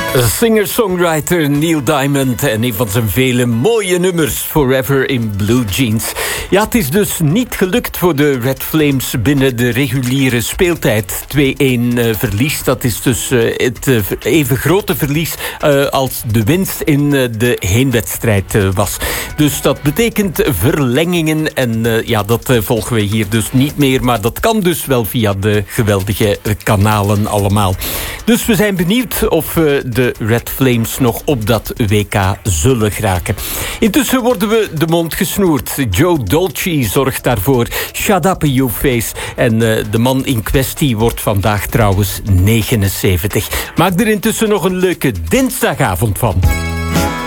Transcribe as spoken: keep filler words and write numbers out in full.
Singer-songwriter Neil Diamond en een van zijn vele mooie nummers, Forever in Blue Jeans. Ja, het is dus niet gelukt voor de Red Flames binnen de reguliere speeltijd. twee-een uh, verlies, dat is dus uh, het uh, even grote verlies uh, als de winst in uh, de heenwedstrijd uh, was. Dus dat betekent verlengingen en uh, ja, dat uh, volgen we hier dus niet meer. Maar dat kan dus wel via de geweldige uh, kanalen allemaal. Dus we zijn benieuwd of uh, de Red Flames nog op dat W K zullen geraken. Intussen worden we de mond gesnoerd. Joe Dolce zorgt daarvoor. Shut up, you face. En uh, de man in kwestie wordt vandaag trouwens negenenzeventig. Maak er intussen nog een leuke dinsdagavond van.